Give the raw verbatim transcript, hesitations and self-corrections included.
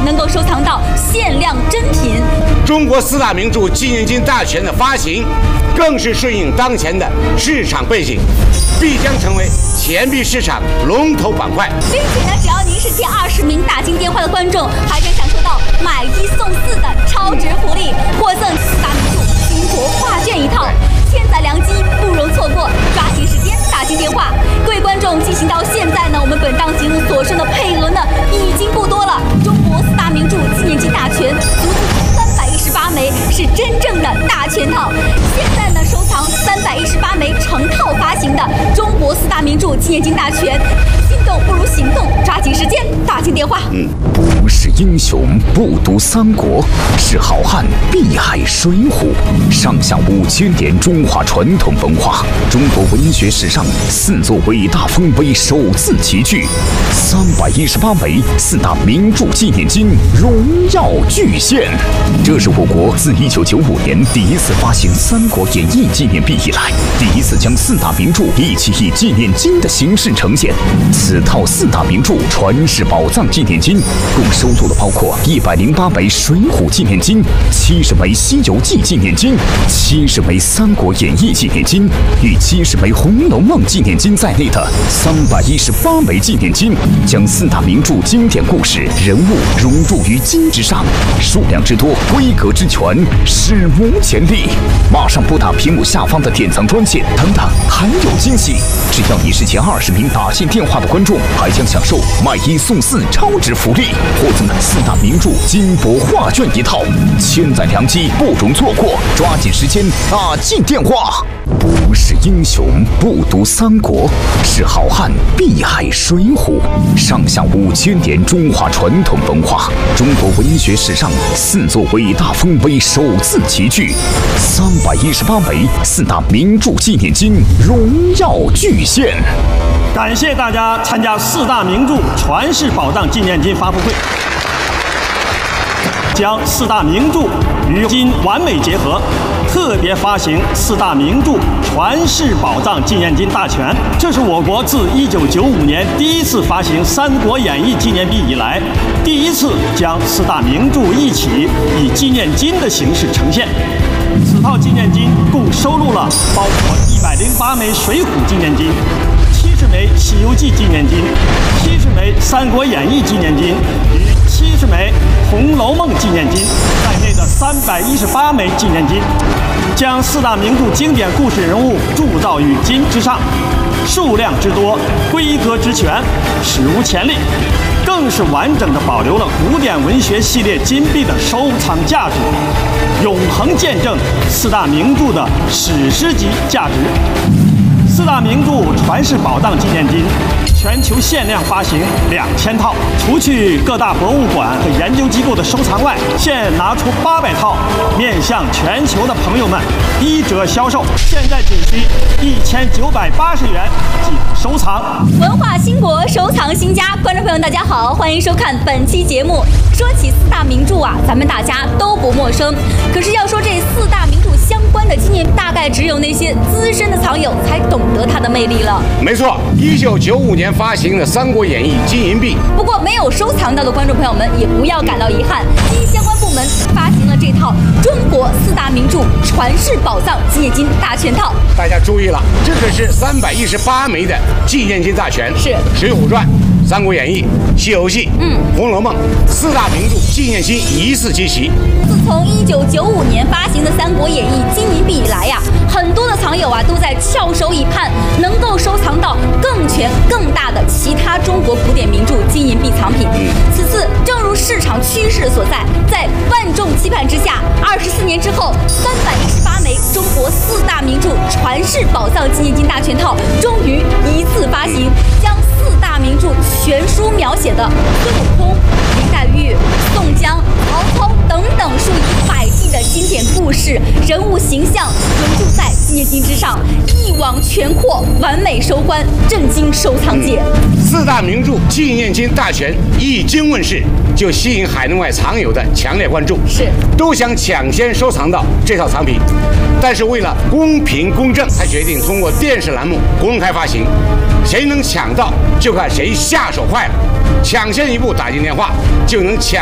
能够收藏到限量珍品。 中国四大名著纪念金大全的发行，更是顺应当前的市场背景，必将成为钱币市场龙头板块。 并且呢，只要您是前二十名打进电话的观众，还将享受到买一送四的超值福利，获赠四大名著金箔画卷一套。千载良机，不容错过，抓紧时间打进电话。各位观众，进行到现在呢，我们本档节目所剩的配额呢已经不多了。中国四大名著纪念金大全，足足三百一十八枚，是真正的大全套。现在呢，收藏三百一十八枚成套发行的中国四大名著纪念金大全，心动不如行动，抓紧时间打进电话。 嗯，不是英雄不读三国，是好汉必爱水浒。上下五千年中华传统文化，中国文学史上四座伟大丰碑首次齐聚，三百一十八枚四大名著纪念金荣耀巨献。这是我国自一九九五年第一次发行《三国演义》纪念币以来，第一次将四大名著一起以纪念金的形式呈现。此套四大名著传世宝藏纪念金，共收录了包括一百零八枚水浒纪念金、七十枚西游记纪念金、七十枚三国演义纪念金与七十枚红楼梦纪念金在内的三百一十八枚纪念金，将四大名著经典故事人物融入于金之上，数量之多，规格之全，史无前例。马上拨打屏幕下方的典藏专线，等等还有惊喜！只要你是前二十名打进电话的观众，还将享受买一送四超值福利，获赠四大名著金箔画卷一套，千载良机，不容错过，抓紧时间打进电话。不是英雄不读三国，是好汉必爱水浒。上下五千年中华传统文化，中国文学史上四座伟大丰碑首次齐聚，三百一十八枚四大名著纪念金荣耀巨献。 感谢大家参加四大名著传世宝藏纪念金发布会，将四大名著与金完美结合，特别发行四大名著传世宝藏纪念金大全。这是我国自一九九五年第一次发行《三国演义》纪念币以来，第一次将四大名著一起以纪念金的形式呈现。此套纪念金共收录了包括一百零八枚水浒纪念金、七十枚西游记纪念金、七十枚三国演义纪念金与七十枚红楼梦纪念金在内的三百一十八枚纪念金，将四大名著经典故事人物铸造于金之上，数量之多，规格之全，史无前例，更是完整地保留了古典文学系列金币的收藏价值，永恒见证四大名著的史诗级价值。四大名著传世宝藏纪念金全球限量发行两千套，除去各大博物馆和研究机构的收藏外，现拿出八百套，面向全球的朋友们一折销售，现在仅需一千九百八十元即可收藏。 文化兴国，收藏新家，观众朋友大家好，欢迎收看本期节目。说起四大名著啊，咱们大家都不陌生，可是要说这四大名著相关的纪念，大概只有那些资深的藏友才懂得它的魅力了。 没错，一九九五年发行的《三国演义》金银币。 不过没有收藏到的观众朋友们也不要感到遗憾，经相关部门发行了这套中国四大名著传世宝藏纪念金大全套。 大家注意了，这可是三百一十八枚的纪念金大全， 是《 水浒传》、《三国演义》、《西游记》、嗯，《红楼梦》四大名著纪念金一次集齐。 自从一九九五年发行的《三国演义》金银币以来呀、啊，很多的藏友啊都在翘首以盼，能够收藏到更全、更大的其他中国古典名著金银币藏品。嗯、此次正如市场趋势所在，在万众期盼之下，二十四年之后，三百一十八枚中国四大名著传世宝藏纪念金大全套终于一次发行，将四大名著全书描写的孙悟空、林黛玉、宋江、曹操等等数以百计的经典故事、人物形象融入在纪念金之上，一网全扩，完美收官，震惊收藏界。 嗯、四大名著纪念金大全一经问世，就吸引海内外藏友的强烈关注， 是都想抢先收藏到这套藏品。但是为了公平公正，才决定通过电视栏目公开发行，谁能抢到就看谁下手快了。抢先一步打进电话，就能抢